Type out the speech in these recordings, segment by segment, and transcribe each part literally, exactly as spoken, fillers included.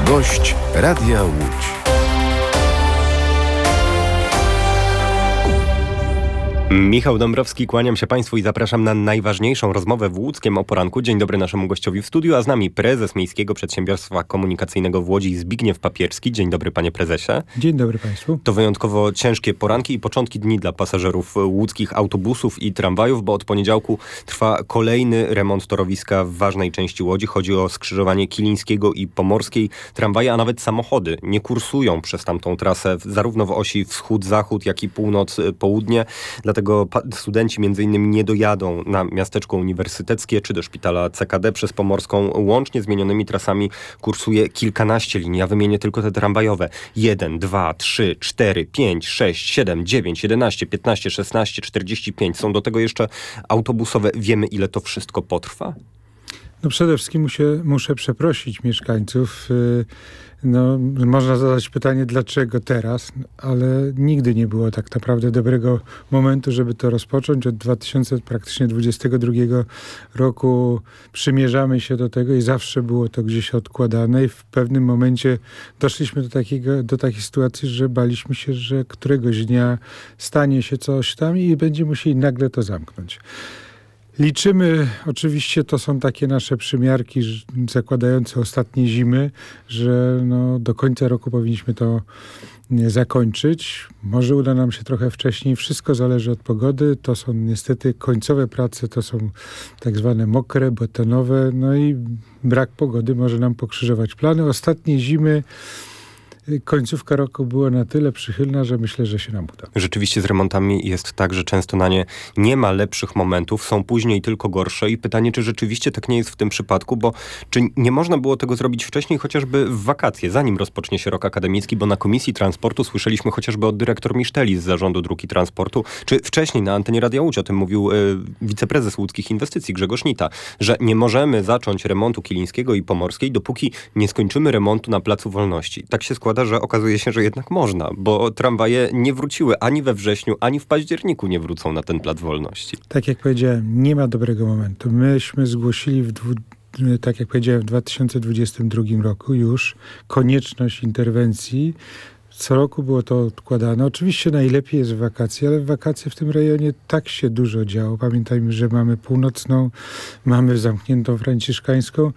Gość Radia Łódź. Michał Dąbrowski, kłaniam się Państwu i zapraszam na najważniejszą rozmowę w Łódzkiem o poranku. Dzień dobry naszemu gościowi w studiu, a z nami prezes Miejskiego Przedsiębiorstwa Komunikacyjnego w Łodzi Zbigniew Papierski. Dzień dobry, panie prezesie. Dzień dobry Państwu. To wyjątkowo ciężkie poranki i początki dni dla pasażerów łódzkich autobusów i tramwajów, bo od poniedziałku trwa kolejny remont torowiska w ważnej części Łodzi. Chodzi o skrzyżowanie Kilińskiego i Pomorskiej. Tramwaje, a nawet samochody nie kursują przez tamtą trasę, zarówno w osi wschód-zachód, jak i północ-południe. Dlatego studenci między innymi nie dojadą na miasteczko uniwersyteckie czy do szpitala C K D przez Pomorską. Łącznie zmienionymi trasami kursuje kilkanaście linii. Ja wymienię tylko te tramwajowe. jeden, dwa, trzy, cztery, pięć, sześć, siedem, dziewięć, jedenaście, piętnaście, szesnaście, czterdzieści pięć. Są do tego jeszcze autobusowe. Wiemy, ile to wszystko potrwa? No przede wszystkim muszę, muszę przeprosić mieszkańców. No, można zadać pytanie, dlaczego teraz, ale nigdy nie było tak naprawdę dobrego momentu, żeby to rozpocząć. Od dwa tysiące dwudziestego drugiego roku przymierzamy się do tego i zawsze było to gdzieś odkładane i w pewnym momencie doszliśmy do, takiego, do takiej sytuacji, że baliśmy się, że któregoś dnia stanie się coś tam i będziemy musieli nagle to zamknąć. Liczymy, oczywiście to są takie nasze przymiarki zakładające ostatnie zimy, że no, do końca roku powinniśmy to zakończyć. Może uda nam się trochę wcześniej. Wszystko zależy od pogody. To są niestety końcowe prace, to są tak zwane mokre, betonowe. No i brak pogody może nam pokrzyżować plany. Ostatnie zimy końcówka roku była na tyle przychylna, że myślę, że się nam uda. Rzeczywiście z remontami jest tak, że często na nie nie ma lepszych momentów, są później tylko gorsze i pytanie, czy rzeczywiście tak nie jest w tym przypadku, bo czy nie można było tego zrobić wcześniej, chociażby w wakacje, zanim rozpocznie się rok akademicki, bo na Komisji Transportu słyszeliśmy chociażby od dyrektor Miszteli z Zarządu Dróg i Transportu, czy wcześniej na antenie Radia Łódź, o tym mówił y, wiceprezes łódzkich inwestycji Grzegorz Nita, że nie możemy zacząć remontu Kilińskiego i Pomorskiej, dopóki nie skończymy remontu na Placu Wolności. Tak się składa, że okazuje się, że jednak można, bo tramwaje nie wróciły ani we wrześniu, ani w październiku nie wrócą na ten Plac Wolności. Tak jak powiedziałem, nie ma dobrego momentu. Myśmy zgłosili, w dwu, tak jak powiedziałem, w dwa tysiące dwudziestym drugim roku już konieczność interwencji. Co roku było to odkładane. Oczywiście najlepiej jest w wakacje, ale w wakacje w tym rejonie tak się dużo działo. Pamiętajmy, że mamy północną, mamy zamkniętą franciszkańską.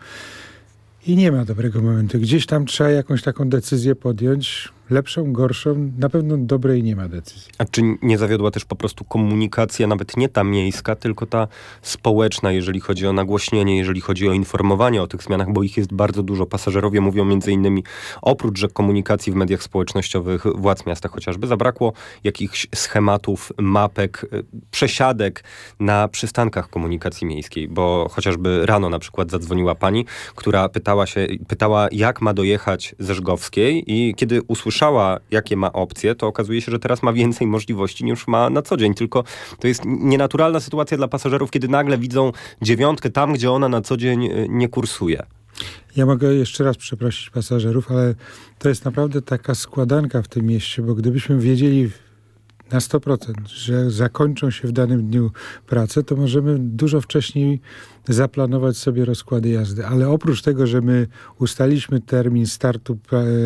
I nie ma dobrego momentu. Gdzieś tam trzeba jakąś taką decyzję podjąć. Lepszą, gorszą, na pewno dobrej nie ma decyzji. A czy nie zawiodła też po prostu komunikacja, nawet nie ta miejska, tylko ta społeczna, jeżeli chodzi o nagłośnienie, jeżeli chodzi o informowanie o tych zmianach, bo ich jest bardzo dużo. Pasażerowie mówią między innymi, oprócz że komunikacji w mediach społecznościowych władz miasta chociażby, zabrakło jakichś schematów, mapek, przesiadek na przystankach komunikacji miejskiej, bo chociażby rano na przykład zadzwoniła pani, która pytała się, pytała jak ma dojechać ze Żgowskiej i kiedy usłyszała, jakie ma opcje, to okazuje się, że teraz ma więcej możliwości niż ma na co dzień. Tylko to jest nienaturalna sytuacja dla pasażerów, kiedy nagle widzą dziewiątkę tam, gdzie ona na co dzień nie kursuje. Ja mogę jeszcze raz przeprosić pasażerów, ale to jest naprawdę taka składanka w tym mieście, bo gdybyśmy wiedzieli na sto procent, że zakończą się w danym dniu prace, to możemy dużo wcześniej zaplanować sobie rozkłady jazdy. Ale oprócz tego, że my ustaliliśmy termin startu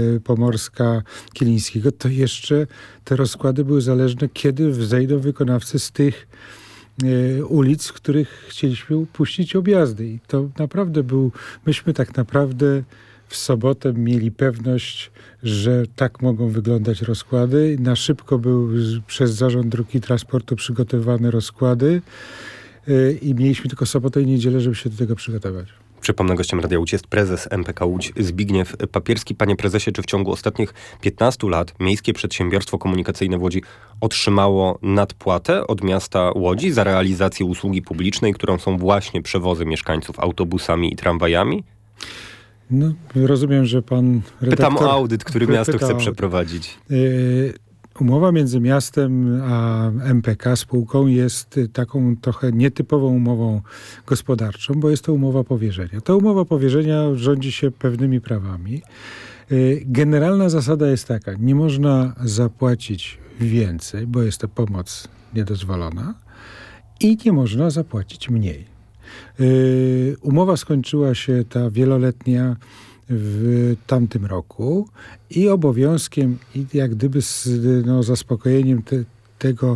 Pomorska-Kilińskiego, to jeszcze te rozkłady były zależne, kiedy wzejdą wykonawcy z tych e, ulic, z których chcieliśmy upuścić objazdy. I to naprawdę był, myśmy tak naprawdę w sobotę mieli pewność, że tak mogą wyglądać rozkłady. Na szybko były przez Zarząd Dróg i Transportu przygotowane rozkłady yy, i mieliśmy tylko sobotę i niedzielę, żeby się do tego przygotować. Przypomnę, gościem Radia Łódź jest prezes M P K Łódź Zbigniew Papierski. Panie prezesie, czy w ciągu ostatnich piętnastu lat Miejskie Przedsiębiorstwo Komunikacyjne w Łodzi otrzymało nadpłatę od miasta Łodzi za realizację usługi publicznej, którą są właśnie przewozy mieszkańców autobusami i tramwajami? No, rozumiem, że pan redaktor... Pytam o audyt, który miasto chce audyt. przeprowadzić. Yy, umowa między miastem a M P K, spółką, jest taką trochę nietypową umową gospodarczą, bo jest to umowa powierzenia. Ta umowa powierzenia rządzi się pewnymi prawami. Yy, generalna zasada jest taka, nie można zapłacić więcej, bo jest to pomoc niedozwolona i nie można zapłacić mniej. Yy, umowa skończyła się, ta wieloletnia, w tamtym roku i obowiązkiem i jak gdyby z no, zaspokojeniem te, tego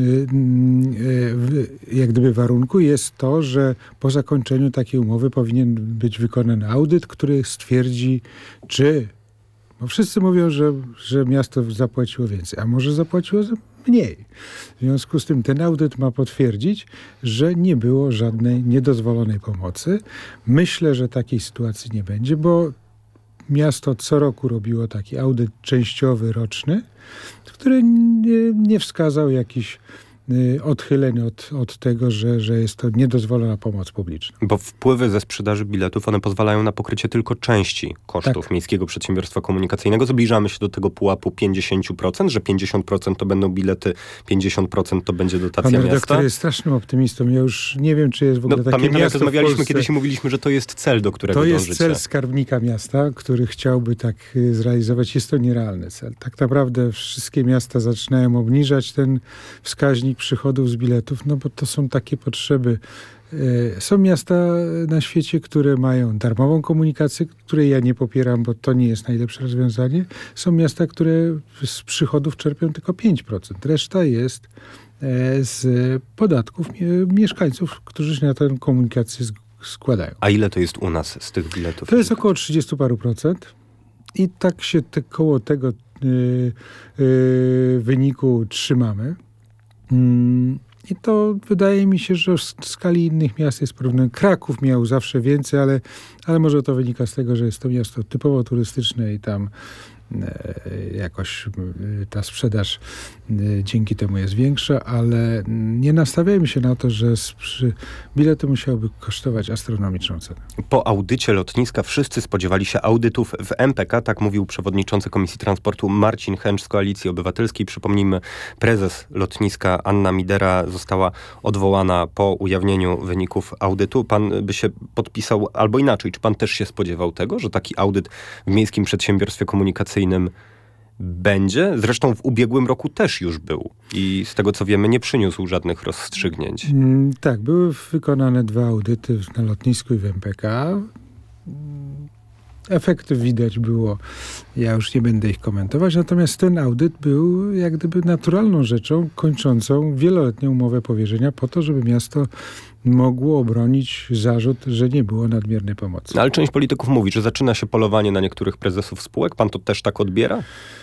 jak gdyby warunku jest to, że po zakończeniu takiej umowy powinien być wykonany audyt, który stwierdzi, czy bo wszyscy mówią, że, że miasto zapłaciło więcej, a może zapłaciło mniej. W związku z tym ten audyt ma potwierdzić, że nie było żadnej niedozwolonej pomocy. Myślę, że takiej sytuacji nie będzie, bo miasto co roku robiło taki audyt częściowy, roczny, który nie, nie wskazał jakichś odchyleń od, od tego, że, że jest to niedozwolona pomoc publiczna. Bo wpływy ze sprzedaży biletów, one pozwalają na pokrycie tylko części kosztów tak. Miejskiego Przedsiębiorstwa Komunikacyjnego. Zbliżamy się do tego pułapu pięćdziesiąt procent, że pięćdziesiąt procent to będą bilety, pięćdziesiąt procent to będzie dotacja Pan miasta. Pan redaktor jest strasznym optymistą. Ja już nie wiem, czy jest w ogóle no, takie pamiętam, miasto jak rozmawialiśmy w Polsce. kiedyś i mówiliśmy, że to jest cel, do którego To jest dążycie. cel skarbnika miasta, który chciałby tak zrealizować. Jest to nierealny cel. Tak naprawdę wszystkie miasta zaczynają obniżać ten wskaźnik przychodów z biletów, no bo to są takie potrzeby. Są miasta na świecie, które mają darmową komunikację, której ja nie popieram, bo to nie jest najlepsze rozwiązanie. Są miasta, które z przychodów czerpią tylko pięć procent. Reszta jest z podatków mieszkańców, którzy się na tę komunikację składają. A ile to jest u nas z tych biletów? To jest około trzydzieści paru procent i tak się te, koło tego yy, yy, wyniku trzymamy. Yy. I to wydaje mi się, że w skali innych miast jest porównanie. Kraków miał zawsze więcej, ale, ale może to wynika z tego, że jest to miasto typowo turystyczne i tam e, jakoś e, ta sprzedaż e, dzięki temu jest większa, ale nie nastawiajmy się na to, że przy, bilety musiałyby kosztować astronomiczną cenę. Po audycie lotniska wszyscy spodziewali się audytów w M P K, tak mówił przewodniczący Komisji Transportu Marcin Chęcz z Koalicji Obywatelskiej. Przypomnijmy, prezes lotniska Anna Midera została odwołana po ujawnieniu wyników audytu. Pan by się podpisał, albo inaczej, czy pan też się spodziewał tego, że taki audyt w Miejskim Przedsiębiorstwie Komunikacyjnym będzie? Zresztą w ubiegłym roku też już był i z tego co wiemy nie przyniósł żadnych rozstrzygnięć. Mm, tak, były wykonane dwa audyty na lotnisku i w M P K. Efekty widać było, ja już nie będę ich komentować, natomiast ten audyt był jak gdyby naturalną rzeczą kończącą wieloletnią umowę powierzenia po to, żeby miasto mogło obronić zarzut, że nie było nadmiernej pomocy. No, ale część polityków mówi, że zaczyna się polowanie na niektórych prezesów spółek. Pan to też tak odbiera?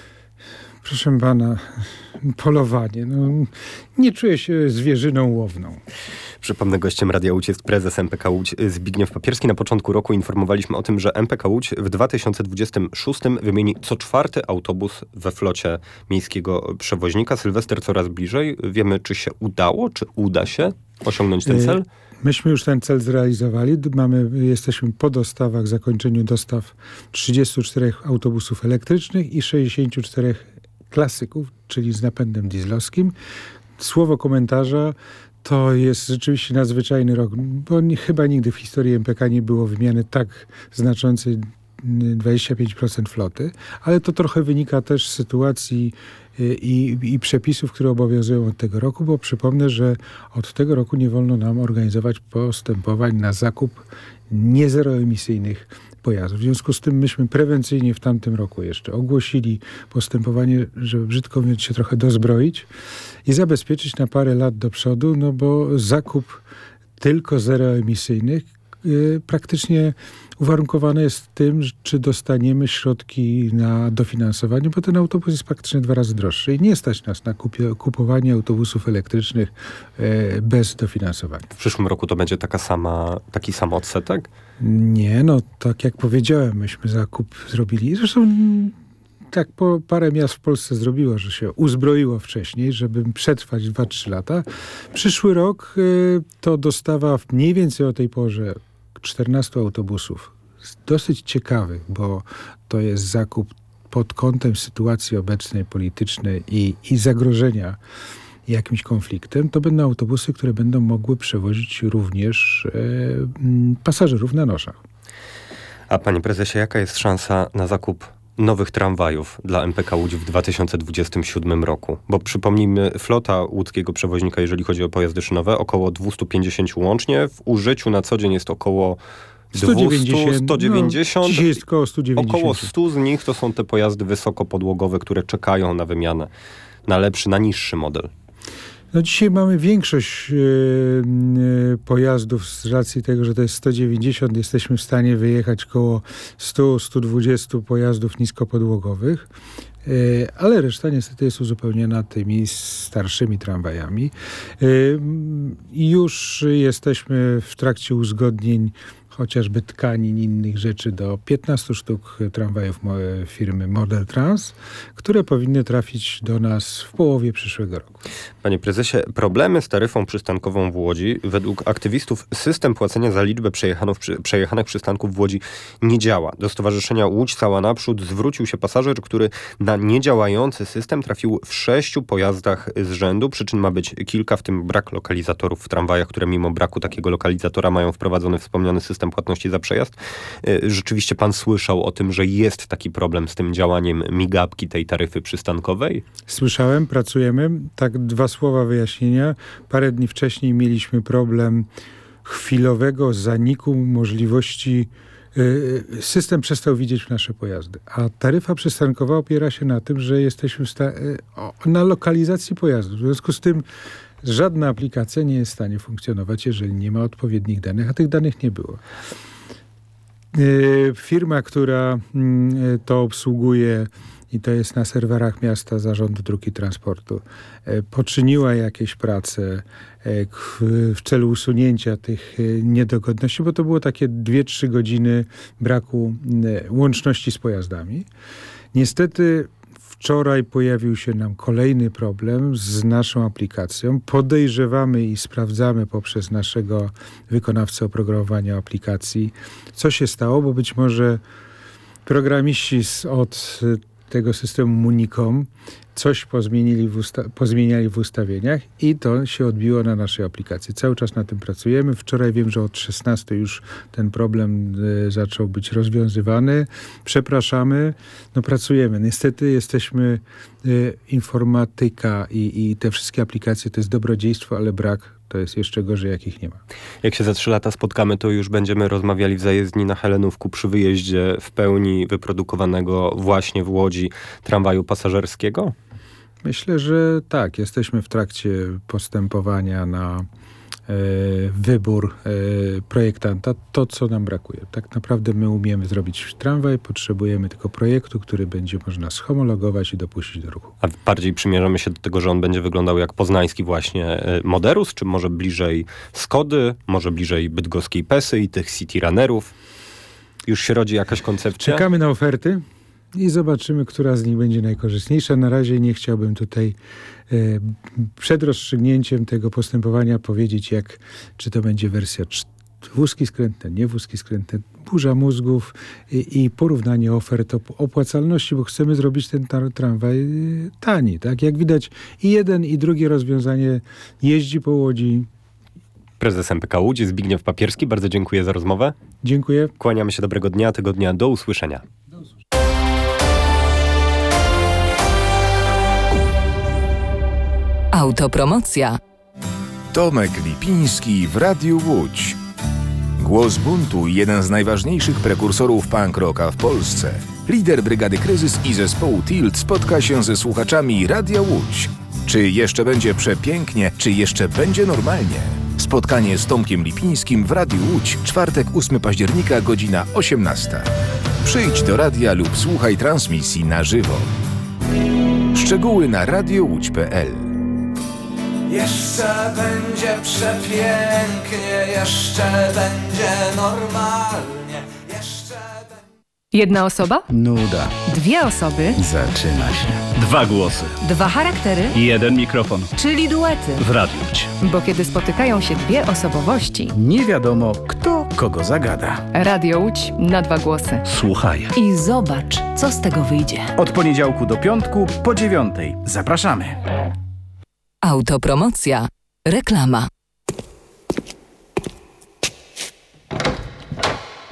Proszę pana, polowanie. No, nie czuję się zwierzyną łowną. Przypomnę, gościem Radia Łódź jest prezes M P K Łódź Zbigniew Papierski. Na początku roku informowaliśmy o tym, że M P K Łódź w dwa tysiące dwudziestym szóstym wymieni co czwarty autobus we flocie miejskiego przewoźnika. Sylwester coraz bliżej. Wiemy, czy się udało, czy uda się osiągnąć ten cel? Myśmy już ten cel zrealizowali. Mamy, jesteśmy po dostawach, zakończeniu dostaw trzydziestu czterech autobusów elektrycznych i sześćdziesięciu czterech klasyków, czyli z napędem dieslowskim. Słowo komentarza: to jest rzeczywiście nadzwyczajny rok, bo nie, chyba nigdy w historii M P K nie było wymiany tak znaczącej dwadzieścia pięć procent floty, ale to trochę wynika też z sytuacji i, i przepisów, które obowiązują od tego roku, bo przypomnę, że od tego roku nie wolno nam organizować postępowań na zakup niezeroemisyjnych pojazdów. W związku z tym myśmy prewencyjnie w tamtym roku jeszcze ogłosili postępowanie, żeby brzydko mówiąc się trochę dozbroić i zabezpieczyć na parę lat do przodu, no bo zakup tylko zeroemisyjnych yy, praktycznie uwarunkowany jest tym, czy dostaniemy środki na dofinansowanie, bo ten autobus jest praktycznie dwa razy droższy i nie stać nas na kupie, kupowanie autobusów elektrycznych e, bez dofinansowania. W przyszłym roku to będzie taka sama, taki sam odsetek? Nie, no tak jak powiedziałem, myśmy zakup zrobili. Zresztą tak po parę miast w Polsce zrobiło, że się uzbroiło wcześniej, żeby przetrwać dwa trzy lata. Przyszły rok e, to dostawa mniej więcej o tej porze czternastu autobusów. Dosyć ciekawych, bo to jest zakup pod kątem sytuacji obecnej politycznej i, i zagrożenia jakimś konfliktem. To będą autobusy, które będą mogły przewozić również e, pasażerów na noszach. A panie prezesie, jaka jest szansa na zakup nowych tramwajów dla M P K Łódź w dwa tysiące dwudziestym siódmym roku? Bo przypomnijmy, flota łódzkiego przewoźnika, jeżeli chodzi o pojazdy szynowe, około dwieście pięćdziesiąt łącznie. W użyciu na co dzień jest około sto dziewięćdziesiąt. sto dziewięćdziesiąt. No, dzisiaj jest około sto dziewięćdziesiąt. Około sto z nich to są te pojazdy wysokopodłogowe, które czekają na wymianę, na lepszy, na niższy model. No dzisiaj mamy większość yy, yy, pojazdów z racji tego, że to jest sto dziewięćdziesiąt. Jesteśmy w stanie wyjechać około sto do stu dwudziestu pojazdów niskopodłogowych. Yy, ale reszta niestety jest uzupełniona tymi starszymi tramwajami. Yy, już jesteśmy w trakcie uzgodnień chociażby tkanin, innych rzeczy do piętnastu sztuk tramwajów firmy Model Trans, które powinny trafić do nas w połowie przyszłego roku. Panie prezesie, problemy z taryfą przystankową w Łodzi, według aktywistów system płacenia za liczbę przejechanych, przejechanych przystanków w Łodzi nie działa. Do Stowarzyszenia Łódź Cała Naprzód zwrócił się pasażer, który na niedziałający system trafił w sześciu pojazdach z rzędu. Przyczyn ma być kilka, w tym brak lokalizatorów w tramwajach, które mimo braku takiego lokalizatora mają wprowadzony wspomniany system płatności za przejazd. Rzeczywiście pan słyszał o tym, że jest taki problem z tym działaniem migawki tej taryfy przystankowej? Słyszałem, pracujemy. Tak, dwa słowa wyjaśnienia. Parę dni wcześniej mieliśmy problem chwilowego zaniku możliwości. System przestał widzieć nasze pojazdy, a taryfa przystankowa opiera się na tym, że jesteśmy w sta- na lokalizacji pojazdów. W związku z tym żadna aplikacja nie jest w stanie funkcjonować, jeżeli nie ma odpowiednich danych, a tych danych nie było. Firma, która to obsługuje, i to jest na serwerach miasta Zarządu Dróg i Transportu, poczyniła jakieś prace w celu usunięcia tych niedogodności, bo to było takie dwie trzy godziny braku łączności z pojazdami. Niestety wczoraj pojawił się nam kolejny problem z naszą aplikacją. Podejrzewamy i sprawdzamy poprzez naszego wykonawcę oprogramowania aplikacji, co się stało, bo być może programiści z, od tego systemu Municom coś pozmienili w usta- pozmieniali w ustawieniach i to się odbiło na naszej aplikacji. Cały czas na tym pracujemy. Wczoraj wiem, że od szesnastej już ten problem y, zaczął być rozwiązywany. Przepraszamy. No pracujemy. Niestety jesteśmy y, informatyka i, i te wszystkie aplikacje to jest dobrodziejstwo, ale brak to jest jeszcze gorzej, jak ich nie ma. Jak się za trzy lata spotkamy, to już będziemy rozmawiali w zajezdni na Helenówku przy wyjeździe w pełni wyprodukowanego właśnie w Łodzi tramwaju pasażerskiego? Myślę, że tak. Jesteśmy w trakcie postępowania na e, wybór e, projektanta. To, co nam brakuje. Tak naprawdę my umiemy zrobić tramwaj, potrzebujemy tylko projektu, który będzie można schomologować i dopuścić do ruchu. A bardziej przymierzamy się do tego, że on będzie wyglądał jak poznański właśnie Moderus, czy może bliżej Skody, może bliżej bydgoskiej Pesy i tych City Runnerów? Już się rodzi jakaś koncepcja? Czekamy na oferty i zobaczymy, która z nich będzie najkorzystniejsza. Na razie nie chciałbym tutaj e, przed rozstrzygnięciem tego postępowania powiedzieć, jak, czy to będzie wersja wózki skrętne, nie wózki skrętne, burza mózgów i, i porównanie ofert opłacalności, bo chcemy zrobić ten tar- tramwaj tani. Tak? Jak widać i jeden i drugie rozwiązanie jeździ po Łodzi. Prezes M P K Łódź, Zbigniew Papierski, bardzo dziękuję za rozmowę. Dziękuję. Kłaniamy się, dobrego dnia, tygodnia, do usłyszenia. Autopromocja. Tomek Lipiński w Radiu Łódź. Głos buntu, jeden z najważniejszych prekursorów punk rocka w Polsce. Lider Brygady Kryzys i zespołu Tilt spotka się ze słuchaczami Radia Łódź. Czy jeszcze będzie przepięknie, czy jeszcze będzie normalnie? Spotkanie z Tomkiem Lipińskim w Radiu Łódź, czwartek ósmego października, godzina osiemnasta. Przyjdź do radia lub słuchaj transmisji na żywo. Szczegóły na radiowódź kropka p l. Jeszcze będzie przepięknie, jeszcze będzie normalnie, jeszcze będzie... Jedna osoba? Nuda. Dwie osoby? Zaczyna się. Dwa głosy. Dwa charaktery? Jeden mikrofon. Czyli duety. W Radiu Łódź. Bo kiedy spotykają się dwie osobowości, Nie wiadomo, kto kogo zagada. Radio Łódź na dwa głosy. Słuchaj. I zobacz, co z tego wyjdzie. Od poniedziałku do piątku po dziewiątej. Zapraszamy. Autopromocja. Reklama.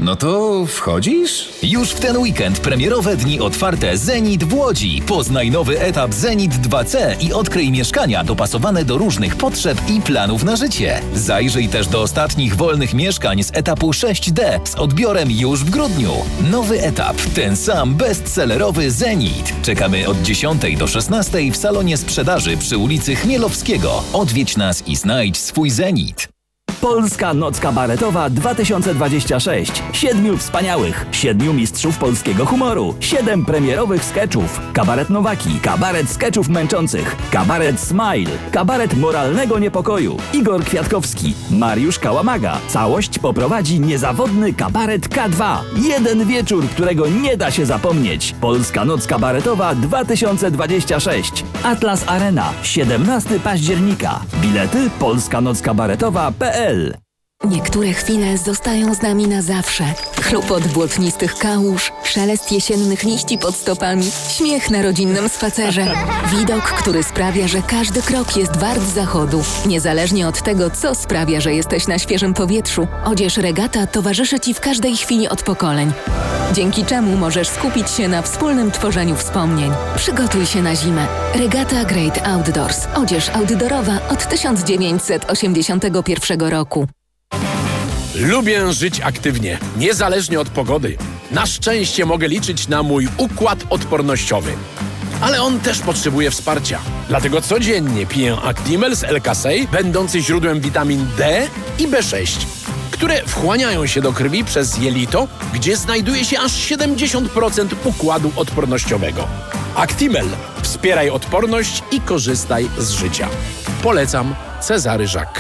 No to wchodzisz? Już w ten weekend premierowe dni otwarte Zenit w Łodzi. Poznaj nowy etap Zenit dwa C i odkryj mieszkania dopasowane do różnych potrzeb i planów na życie. Zajrzyj też do ostatnich wolnych mieszkań z etapu sześć D z odbiorem już w grudniu. Nowy etap, ten sam bestsellerowy Zenit. Czekamy od dziesiątej do szesnastej w salonie sprzedaży przy ulicy Chmielowskiego. Odwiedź nas i znajdź swój Zenit. Polska Noc Kabaretowa dwa tysiące dwadzieścia sześć. Siedmiu wspaniałych, siedmiu mistrzów polskiego humoru, siedem premierowych skeczów. Kabaret Nowaki, kabaret skeczów męczących, kabaret Smile, kabaret moralnego niepokoju. Igor Kwiatkowski, Mariusz Kałamaga. Całość poprowadzi niezawodny kabaret K dwa. Jeden wieczór, którego nie da się zapomnieć. Polska Noc Kabaretowa dwa tysiące dwadzieścia sześć. Atlas Arena, siedemnastego października. Bilety polska noc kabaretowa kropka p l. Niektóre chwile zostają z nami na zawsze. Chlupot błotnistych kałuż, szelest jesiennych liści pod stopami, śmiech na rodzinnym spacerze. Widok, który sprawia, że każdy krok jest wart zachodu. Niezależnie od tego, co sprawia, że jesteś na świeżym powietrzu, odzież Regata towarzyszy Ci w każdej chwili od pokoleń. Dzięki czemu możesz skupić się na wspólnym tworzeniu wspomnień. Przygotuj się na zimę. Regata Great Outdoors. Odzież outdoorowa od tysiąc dziewięćset osiemdziesiątego pierwszego roku. Lubię żyć aktywnie, niezależnie od pogody. Na szczęście mogę liczyć na mój układ odpornościowy. Ale on też potrzebuje wsparcia. Dlatego codziennie piję Actimel z L-Kasei, będący źródłem witamin D i B sześć, które wchłaniają się do krwi przez jelito, gdzie znajduje się aż siedemdziesiąt procent układu odpornościowego. Actimel. Wspieraj odporność i korzystaj z życia. Polecam. Cezary Żak.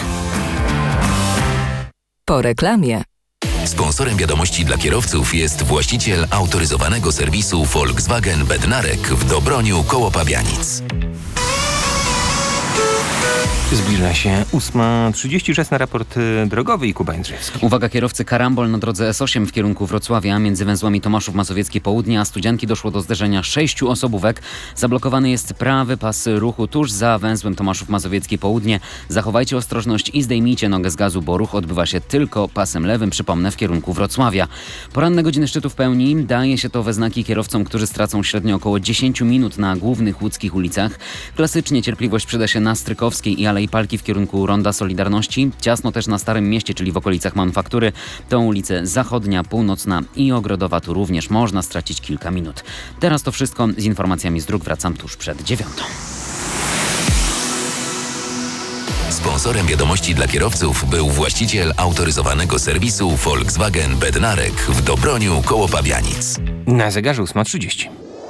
Po reklamie. Sponsorem wiadomości dla kierowców jest właściciel autoryzowanego serwisu Volkswagen Bednarek w Dobroniu koło Pabianic. Zbliża się ósma trzydzieści, czas na raport drogowy i Kuba Jędrzejewski. Uwaga kierowcy, karambol na drodze S osiem w kierunku Wrocławia. Między węzłami Tomaszów Mazowieckie Południe a Studzianki doszło do zderzenia sześciu osobówek. Zablokowany jest prawy pas ruchu tuż za węzłem Tomaszów Mazowieckie Południe. Zachowajcie ostrożność i zdejmijcie nogę z gazu, bo ruch odbywa się tylko pasem lewym, przypomnę, w kierunku Wrocławia. Poranne godziny szczytu w pełni. Daje się to we znaki kierowcom, którzy stracą średnio około dziesięć minut na głównych łódzkich ulicach. Klasycznie cierpliwość przyda się na Strykowskiej i Alei Palki w kierunku Ronda Solidarności. Ciasno też na Starym Mieście, czyli w okolicach Manufaktury. To ulice Zachodnia, Północna i Ogrodowa. Tu również można stracić kilka minut. Teraz to wszystko. Z informacjami z dróg wracam tuż przed dziewiątą. Sponsorem wiadomości dla kierowców był właściciel autoryzowanego serwisu Volkswagen Bednarek w Dobroniu koło Pabianic. Na zegarze ósma trzydzieści.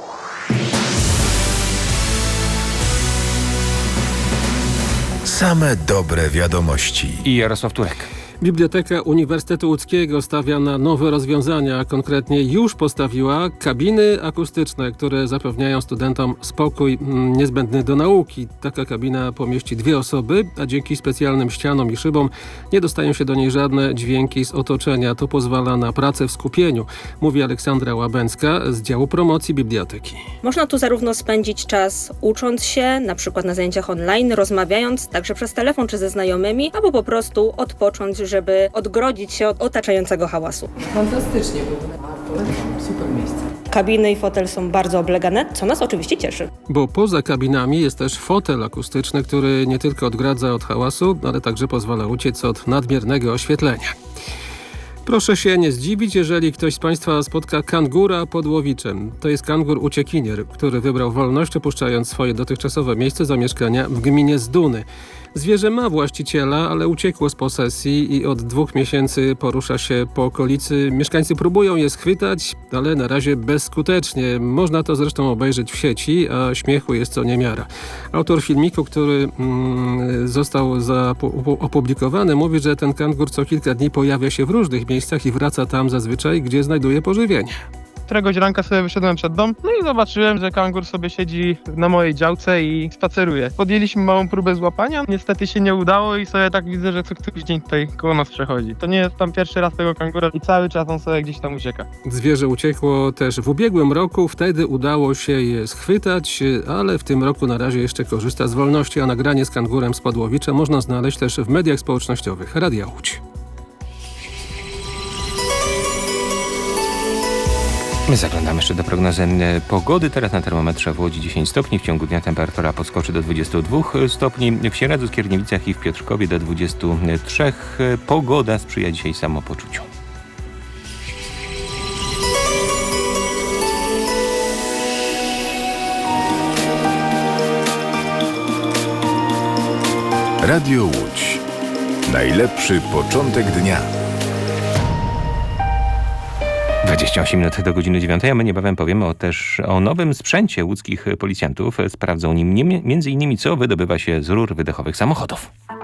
Same dobre wiadomości. I Jarosław Turek. Biblioteka Uniwersytetu Łódzkiego stawia na nowe rozwiązania, a konkretnie już postawiła kabiny akustyczne, które zapewniają studentom spokój niezbędny do nauki. Taka kabina pomieści dwie osoby, a dzięki specjalnym ścianom i szybom nie dostają się do niej żadne dźwięki z otoczenia. To pozwala na pracę w skupieniu, mówi Aleksandra Łabęcka z działu promocji biblioteki. Można tu zarówno spędzić czas ucząc się, na przykład na zajęciach online, rozmawiając także przez telefon czy ze znajomymi, albo po prostu odpocząć, żeby odgrodzić się od otaczającego hałasu. Fantastycznie w ogóle. Polecam, super miejsce. Kabiny i fotel są bardzo oblegane, co nas oczywiście cieszy. Bo poza kabinami jest też fotel akustyczny, który nie tylko odgradza od hałasu, ale także pozwala uciec od nadmiernego oświetlenia. Proszę się nie zdziwić, jeżeli ktoś z Państwa spotka kangura pod Łowiczem. To jest kangur uciekinier, który wybrał wolność, opuszczając swoje dotychczasowe miejsce zamieszkania w gminie Zduny. Zwierzę ma właściciela, ale uciekło z posesji i od dwóch miesięcy porusza się po okolicy. Mieszkańcy próbują je schwytać, ale na razie bezskutecznie. Można to zresztą obejrzeć w sieci, a śmiechu jest co niemiara. Autor filmiku, który mm, został zapu- opublikowany, mówi, że ten kangur co kilka dni pojawia się w różnych miejscach i wraca tam zazwyczaj, gdzie znajduje pożywienie. Któregoś ranka sobie wyszedłem przed dom, no i zobaczyłem, że kangur sobie siedzi na mojej działce i spaceruje. Podjęliśmy małą próbę złapania, niestety się nie udało i sobie tak widzę, że co któryś dzień tutaj koło nas przechodzi. To nie jest tam pierwszy raz tego kangura i cały czas on sobie gdzieś tam ucieka. Zwierzę uciekło też w ubiegłym roku, wtedy udało się je schwytać, ale w tym roku na razie jeszcze korzysta z wolności, a nagranie z kangurem z Podłowicza można znaleźć też w mediach społecznościowych. Radia Łódź. My zaglądamy jeszcze do prognozy pogody. Teraz na termometrze w Łodzi dziesięć stopni. W ciągu dnia temperatura podskoczy do dwudziestu dwóch stopni. W Sieradzu, Skierniewicach i w Piotrkowie do dwudziestu trzech. Pogoda sprzyja dzisiaj samopoczuciu. Radio Łódź. Najlepszy początek dnia. dwadzieścia osiem minut do godziny dziewiątej, a my niebawem powiemy o też o nowym sprzęcie łódzkich policjantów. Sprawdzą nim między innymi, co wydobywa się z rur wydechowych samochodów.